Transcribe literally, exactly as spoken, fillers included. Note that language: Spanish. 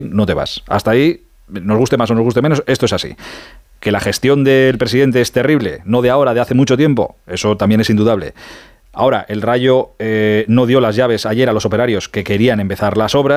no te vas. Hasta ahí, nos guste más o nos guste menos, esto es así. Que la gestión del presidente es terrible, no de ahora, de hace mucho tiempo, eso también es indudable. Ahora, el Rayo eh, no dio las llaves ayer a los operarios que querían empezar las obras.